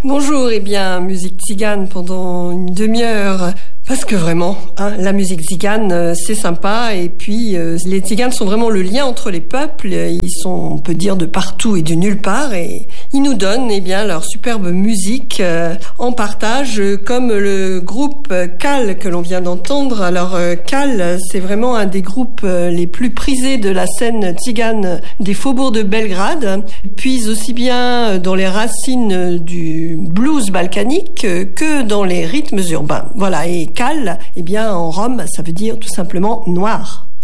Bonjour, musique tzigane pendant une demi-heure. Parce que vraiment, la musique tzigane, c'est sympa. Et puis, les tziganes sont vraiment le lien entre les peuples. Ils sont, on peut dire, de partout et de nulle part. Et ils nous donnent leur superbe musique en partage, comme le groupe Kal que l'on vient d'entendre. Alors, Kal, c'est vraiment un des groupes les plus prisés de la scène tzigane des faubourgs de Belgrade. Ils puisent aussi bien dans les racines du blues balkanique que dans les rythmes urbains. Voilà, et Kal, en rome, ça veut dire tout simplement noir.